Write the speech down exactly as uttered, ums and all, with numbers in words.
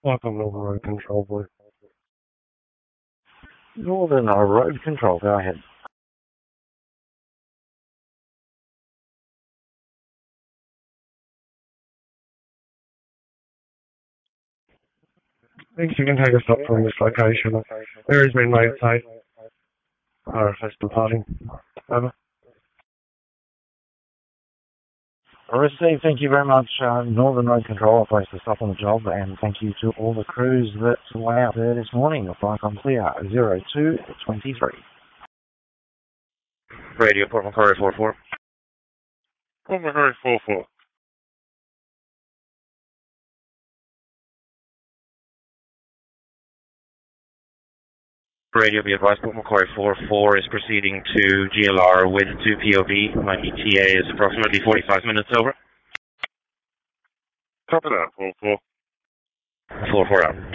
Welcome to Road Control, boy. Northern uh, Road Control, go ahead. Thanks, you can take a stop from this location. There has been late at eight. R F S departing. Over. Received, thank you very much. Uh, Northern Road Control, I'll place the stop on the job, and thank you to all the crews that were out there this morning. The flight on clear, zero two twenty-three. Radio, Port Macquarie four four. Port Macquarie four four. Radio, be advised, Port Macquarie four four is proceeding to G L R with two P O V. My E T A is approximately forty-five minutes over. Copy that, four four. four four out.